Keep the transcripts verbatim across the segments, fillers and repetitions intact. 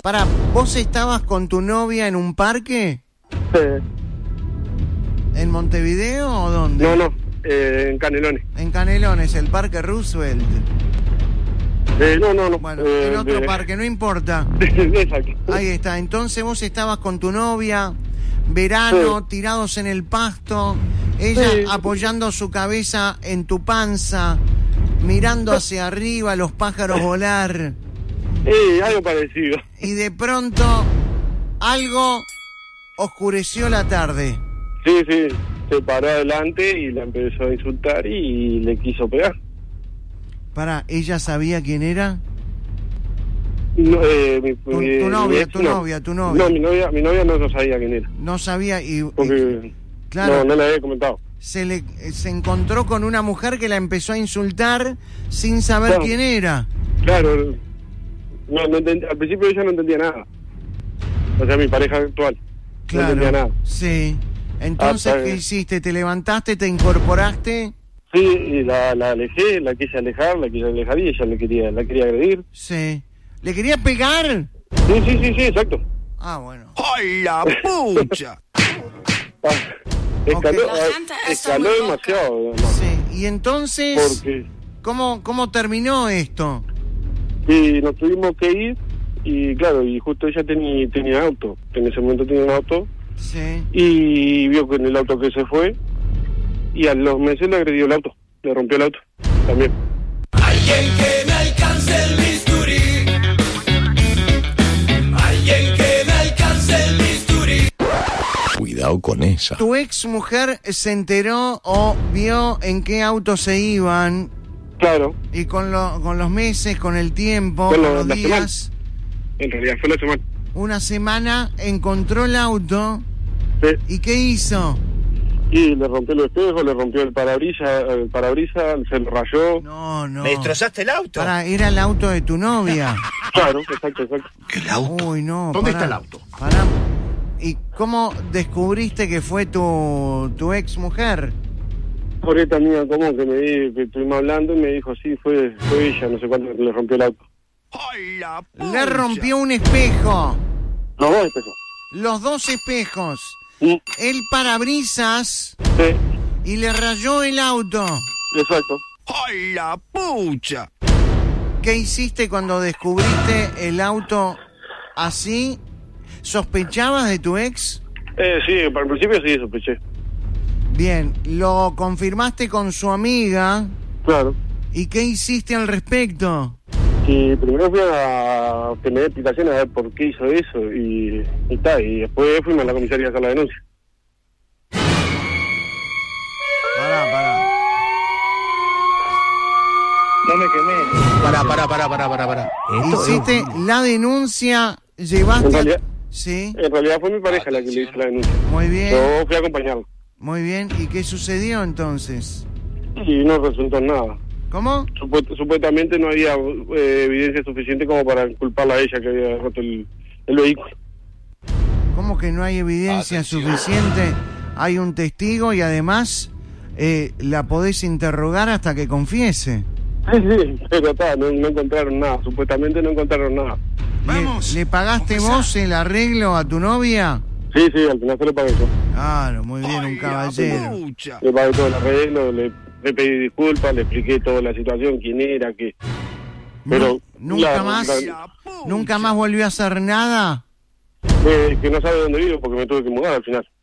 Para, ¿vos estabas con tu novia en un parque? Sí. ¿En Montevideo o dónde? No, no, eh, en Canelones. En Canelones, el Parque Roosevelt. Eh, no, no, no. Bueno, eh, en otro de... parque, no importa. Exacto. Ahí está, entonces vos estabas con tu novia, verano, sí. tirados en el pasto, ella sí. apoyando su cabeza en tu panza, mirando hacia arriba, los pájaros volar. Sí, algo parecido. Y de pronto, algo oscureció la tarde. Sí, sí, se paró adelante y la empezó a insultar y le quiso pegar. Para, ¿ella sabía quién era? No, eh, mi, Tu, mi, tu novia, mi ex, tu no. novia, tu novia. No, mi novia, mi novia no, no sabía quién era. No sabía y... Porque y claro, no, no le había comentado. Se, le, se encontró con una mujer que la empezó a insultar sin saber Claro. quién era. Claro, no, no entendía, al principio ella no entendía nada. O sea, mi pareja actual. Claro, no entendía nada. sí. Entonces, Hasta ¿qué que- hiciste? ¿Te levantaste, te incorporaste? Sí, y la, la alejé, la quise alejar, la quise alejar y ella le quería, la quería agredir. Sí. ¿Le quería pegar? Sí, sí, sí, sí, exacto. Ah, bueno. ¡Ay, la pucha! Ah, escaló, Ok. ah, escaló demasiado, además, Sí. Y entonces, porque ¿cómo, cómo terminó esto? y nos tuvimos que ir y claro, y justo ella tenía, tenía auto, en ese momento tenía un auto Sí. y vio que en el auto que se fue y a los meses le agredió el auto, le rompió el auto también. Alguien que me alcance el bisturí. Alguien que me alcance el bisturí. Cuidado con esa. ¿Tu ex mujer se enteró o vio en qué auto se iban? Claro, Y con, lo, con los meses, con el tiempo, Con con lo- los la días, en realidad fue la semana. una semana encontró el auto. Sí. ¿Y qué hizo? Y le rompió los espejos, le rompió el parabrisas, el parabrisas, se lo rayó. No, no. ¿Me destrozaste el auto? Pará, era el auto de tu novia. Claro, exacto, exacto. ¿El auto? Uy, no. ¿Dónde pará, está el auto? Pará. ¿Y cómo descubriste que fue tu, tu ex mujer? Por esta amiga común que me di, que estuvimos hablando y me dijo, sí, fue, fue ella, no sé cuánto le rompió el auto. ¡Ay, la pucha! Le rompió un espejo. Los dos espejos. Los dos espejos. Sí, El parabrisas sí, y le rayó el auto. exacto. ¡Ay, la pucha! ¿Qué hiciste cuando descubriste el auto así? ¿Sospechabas de tu ex? Eh, sí, para el principio sí, sospeché. Bien, lo confirmaste con su amiga. Claro. ¿Y qué hiciste al respecto? Y primero fui a que me dé explicaciones a ver por qué hizo eso y, y tal, y después fuimos a la comisaría a hacer la denuncia. Pará, pará. No me quemé. Pará, pará, pará, pará, pará, pará. Hiciste la denuncia, llevaste... En realidad, Sí, en realidad fue mi pareja la que le hizo la denuncia. muy bien, Yo fui a acompañarlo. muy bien. ¿Y qué sucedió entonces? Y no resultó en nada. ¿Cómo? Supuest- supuestamente no había eh, evidencia suficiente como para culparla a ella que había roto el, el vehículo. ¿Cómo que no hay evidencia Atención. suficiente? Hay un testigo y además eh, la podés interrogar hasta que confiese. Sí, sí, pero está, no, no encontraron nada, supuestamente no encontraron nada. Vamos. ¿Le, le pagaste Confesá. vos el arreglo a tu novia? Sí, sí, al final se lo pagué yo. Claro, muy bien, un ¡Ay, la caballero. pucha! Le pagué todo el arreglo, le, le pedí disculpas, le expliqué toda la situación, quién era, qué. Pero Nu- ¿Nunca la- más? la- La pucha. ¿Nunca más volvió a hacer nada? eh, que no sabe dónde vivo porque me tuve que mudar al final.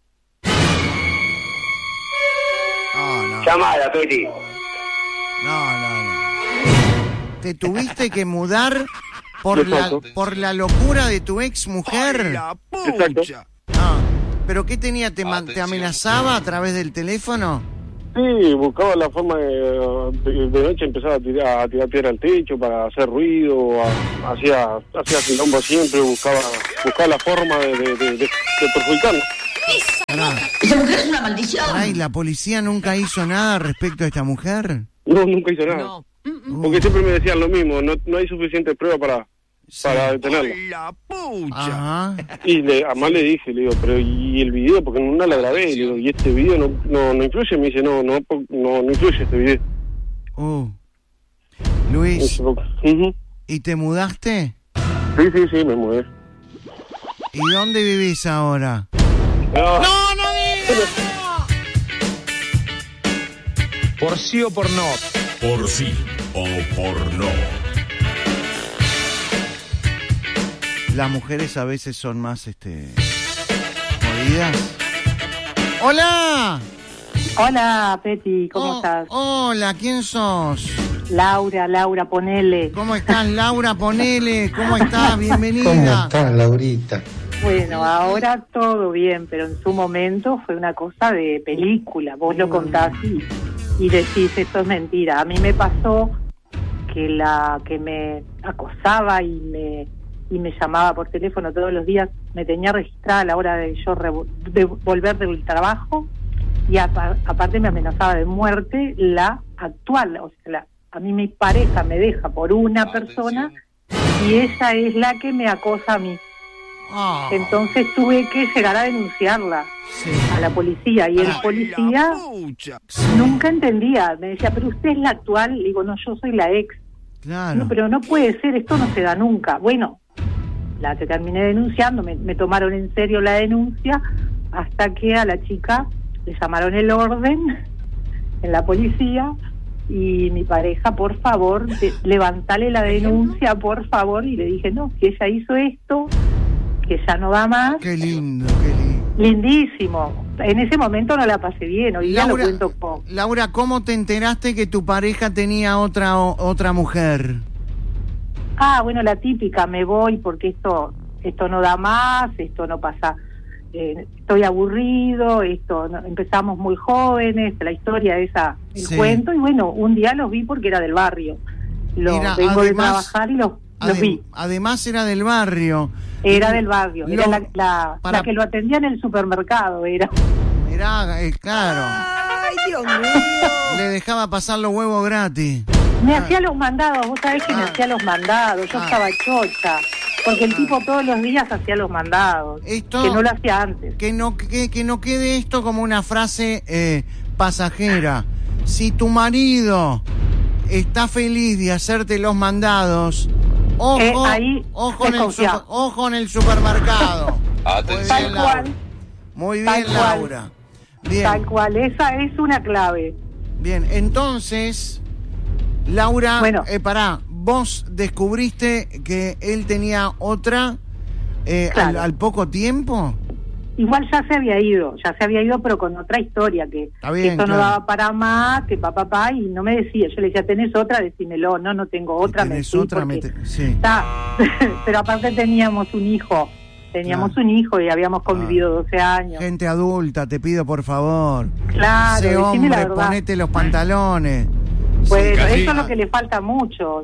No, no, Llamada, Peti. no, no, no. ¿Te tuviste que mudar por la, Exacto. por la locura de tu ex ¡Ay, mujer? la Exacto. pucha! Ah, ¿pero qué tenía? ¿Te, ma- te Atención. amenazaba a través del teléfono? Sí, buscaba la forma de, de, de noche empezaba a tirar, a tirar piedra al techo para hacer ruido, a- hacía hacía quilombo siempre, buscaba buscaba la forma de, de, de, de, de perjudicarnos. Pará, Esa mujer es una maldición. pará, ¿y la policía nunca hizo nada respecto a esta mujer? No, nunca hizo nada. Porque siempre me decían lo mismo, no, no hay suficiente prueba para, Sí. para detenerlo. ¡Ay, la pucha! Ajá. Y le, además le dije, le digo, pero ¿y el video? Porque no la grabé, le digo, ¿y este video no, no, no influye? Me dice, no, no, po- no, no influye este video. Uh. Y Luis, yo, ujú. ¿y te mudaste? Sí, sí, sí, me mudé. ¿Y dónde vivís ahora? No, ¡No, no digas! Por sí o por no. Por sí o por no. Las mujeres a veces son más, este... jodidas. ¡Hola! Hola, Peti, ¿cómo Oh, estás? Hola, ¿quién sos? Laura, Laura, ponele. ¿Cómo estás, Laura? Ponele. ¿Cómo estás? Bienvenida. ¿Cómo estás, Laurita? Bueno, ahora todo bien, pero en su momento fue una cosa de película. Vos lo contás y, y decís, esto es mentira. A mí me pasó que la que me acosaba y me y me llamaba por teléfono todos los días, me tenía registrada a la hora de yo revo- de volver del trabajo, y apa- aparte me amenazaba de muerte la actual, o sea, la, a mí mi pareja me deja por una persona y esa es la que me acosa a mí. Oh, Entonces tuve que llegar a denunciarla sí. a la policía, y el policía nunca entendía, me decía, pero usted es la actual. Le digo, no, yo soy la ex. Claro. No, pero no puede ser, esto no se da nunca. Bueno, la que terminé denunciando, me, me tomaron en serio la denuncia, hasta que a la chica le llamaron el orden en la policía, y mi pareja, por favor, de, levantale la denuncia, por favor, y le dije, no, si ella hizo esto, que ya no va más. Qué lindo, qué lindo. Lindísimo. En ese momento no la pasé bien, hoy día lo Laura, cuento con... Laura, ¿cómo te enteraste que tu pareja tenía otra o- otra mujer? Ah, bueno, la típica, me voy porque esto esto no da más, esto no pasa, eh, estoy aburrido, esto no, empezamos muy jóvenes, la historia esa, el Sí. cuento, y bueno, un día los vi porque era del barrio. Los Era, vengo de además- trabajar y los, los Adem- vi. Además era del barrio. Era del barrio, Lo- era la, la, para- la que lo atendía en el supermercado, era. Mirá, eh, claro. Ay, Dios mío. Le dejaba pasar los huevos gratis. Me hacía los mandados, vos sabés que me Ah. hacía los mandados, yo Ah. estaba chocha, porque el Ah. tipo todos los días hacía los mandados, Esto- que no lo hacía antes. Que no, que, que no quede esto como una frase eh, pasajera. Si tu marido está feliz de hacerte los mandados, ojo, Eh, ahí ojo, en el desconfía. super- ojo en el supermercado. Atención. Tal Muy bien, Laura. cual. Muy Tal bien, cual. Laura. Bien, Tal cual, esa es una clave. bien. Entonces, Laura, Bueno. eh, pará, vos descubriste que él tenía otra eh, al, Claro. al poco tiempo. Igual ya se había ido, ya se había ido, pero con otra historia, que, Está bien, que esto no claro. daba para más, que papá, papá, y no me decía. Yo le decía, ¿tenés otra? Decímelo. No, no tengo otra. me ¿Tenés fui otra? porque Me te- sí. está. Pero aparte teníamos un hijo, teníamos Claro. un hijo y habíamos convivido doce años. Gente adulta, te pido por favor. Claro, Sé decime hombre, la verdad. ponete los pantalones. Bueno, Sí, eso es casi. lo que le falta mucho.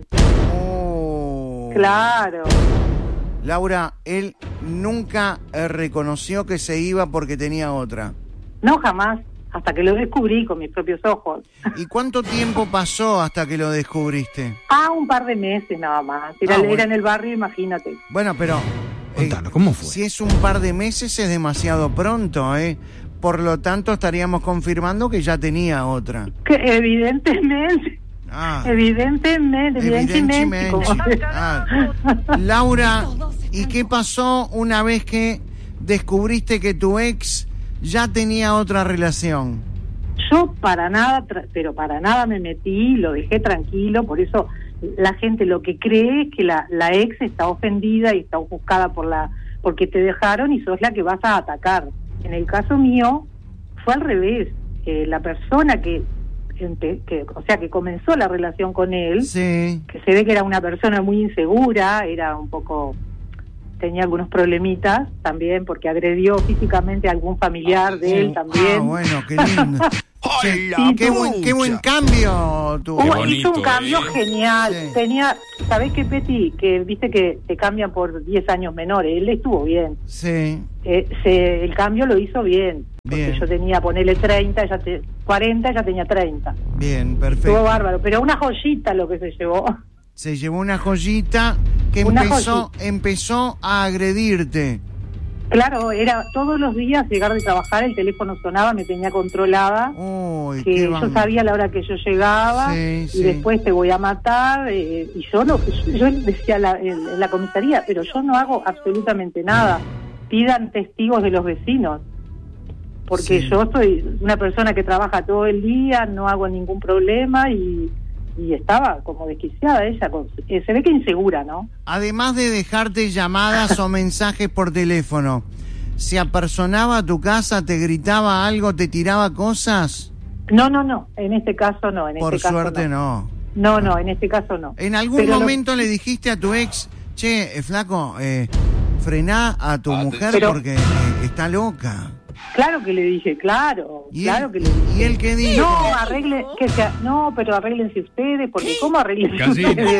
Oh. Claro. Laura, él nunca eh, reconoció que se iba porque tenía otra. No, jamás, hasta que lo descubrí con mis propios ojos. ¿Y cuánto tiempo pasó hasta que lo descubriste? Ah, un par de meses nada más. Era, Ah, bueno. era en el barrio, imagínate. Bueno, pero... eh, Contanos, ¿cómo fue? Si es un par de meses es demasiado pronto, ¿eh? Por lo tanto, estaríamos confirmando que ya tenía otra. Que evidentemente, Ah, evidentemente, evidentemente. evidentemente. como- Ah. Laura, ¿y qué pasó una vez que descubriste que tu ex ya tenía otra relación? Yo para nada, tra- pero para nada me metí, lo dejé tranquilo, por eso la gente lo que cree es que la, la ex está ofendida y está ofuscada por la, porque te dejaron y sos la que vas a atacar. En el caso mío fue al revés. Eh, la persona que, empe- que, o sea, que comenzó la relación con él, Sí. que se ve que era una persona muy insegura, era un poco, tenía algunos problemitas también, porque agredió físicamente a algún familiar de él también. Ah, bueno, qué lindo. Che, ¡Ay, la qué buen, qué buen cambio tuvo. Hubo- bonito, hizo un cambio ¿eh? genial. Sí. Tenía, ¿sabés qué, Peti? Que viste que te cambian por diez años menores. Él estuvo bien. Sí, Eh, se, el cambio lo hizo bien. Porque Bien. yo tenía, ponerle treinta, ella te, cuarenta, ella tenía treinta. bien, Estuvo perfecto. bárbaro. Pero una joyita lo que se llevó. Se llevó una joyita que Una empezó, joyita. empezó a agredirte. Claro, era todos los días llegar de trabajar, el teléfono sonaba, me tenía controlada. Uy, Que qué yo van- sabía la hora que yo llegaba Sí, y sí. después te voy a matar, eh, y yo no, yo decía la, en, en la comisaría, pero yo no hago absolutamente nada. pidan testigos de los vecinos. Porque Sí. yo soy una persona que trabaja todo el día, no hago ningún problema y, y estaba como desquiciada ella. Con, eh, se ve que insegura, ¿no? Además de dejarte llamadas o mensajes por teléfono, ¿se apersonaba a tu casa, te gritaba algo, te tiraba cosas? No, no, no. En este caso no. En Por este caso suerte no. No, no, en este caso no. ¿En algún Pero lo- momento le dijiste a tu ex, che, eh, flaco, eh, frená a tu mujer Pero- porque eh, está loca? Claro que le dije, claro, ¿Y claro él, que le dije. ¿Y él qué dijo? No, arregle, que sea, no, pero arréglense ustedes, porque ¿cómo arreglen Casino. ustedes?